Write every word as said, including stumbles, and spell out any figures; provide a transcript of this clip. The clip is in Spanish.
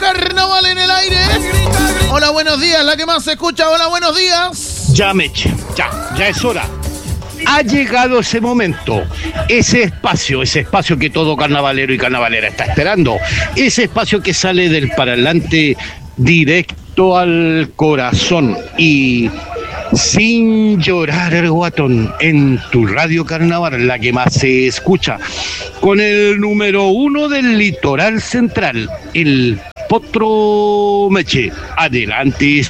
carnaval en el aire. Hola, buenos días, la que más se escucha. Hola, buenos días. Ya, Meche, ya, ya es hora. Ha llegado ese momento, ese espacio, ese espacio que todo carnavalero y carnavalera está esperando, ese espacio que sale del parlante directo al corazón y sin llorar, guatón, en tu radio carnaval, la que más se escucha, con el número uno del litoral central, el Potro Meche. Adelante.